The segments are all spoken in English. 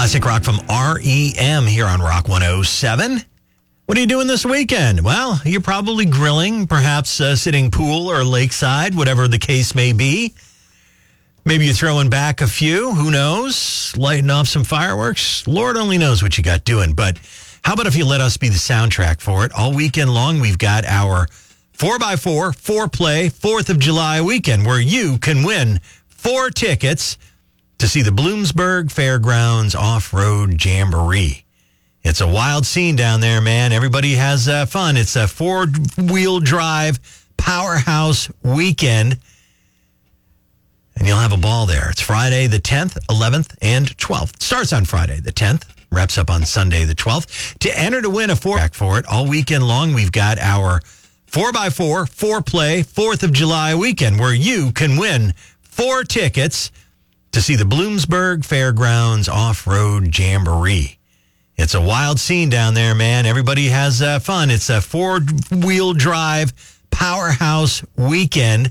Classic rock from REM here on Rock 107. What are you doing this weekend? Well, you're probably grilling, perhaps sitting pool or lakeside, whatever the case may be. Maybe you're throwing back a few, who knows? Lighting off some fireworks. Lord only knows what you got doing. But how about if you let us be the soundtrack for it? All weekend long, we've got our 4x4 4-play 4th of July weekend where you can win 4 tickets to see the Bloomsburg Fairgrounds Off-Road Jamboree. It's a wild scene down there, man. Everybody has fun. It's a 4-wheel drive powerhouse weekend, and you'll have a ball there. It's Friday the 10th, 11th, and 12th. Starts on Friday the 10th, wraps up on Sunday the 12th. To enter to win a 4-pack for it, all weekend long, we've got our 4x4 4-play 4th of July weekend where you can win 4 tickets to see the Bloomsburg Fairgrounds Off-Road Jamboree. It's a wild scene down there, man. Everybody has fun. It's a 4-wheel drive powerhouse weekend,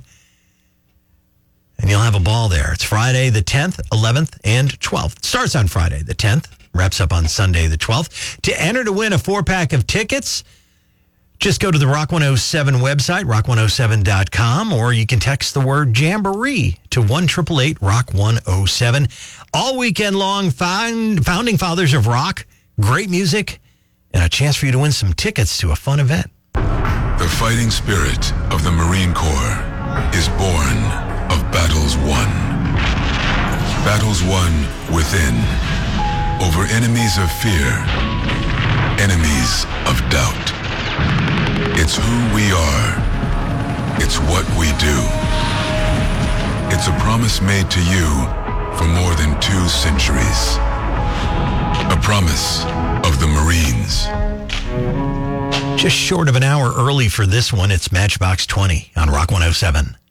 and you'll have a ball there. It's Friday the 10th, 11th, and 12th. Starts on Friday the 10th, wraps up on Sunday the 12th. To enter to win a 4-pack of tickets, just go to the Rock 107 website, rock107.com, or you can text the word Jamboree to 1-888-ROCK-107. All weekend long, founding fathers of rock, great music, and a chance for you to win some tickets to a fun event. The fighting spirit of the Marine Corps is born of battles won. Battles won within, over enemies of fear, enemies of doubt. It's who we are. It's what we do. It's a promise made to you for more than 2 centuries. A promise of the Marines. Just short of an hour early for this one, it's Matchbox 20 on Rock 107.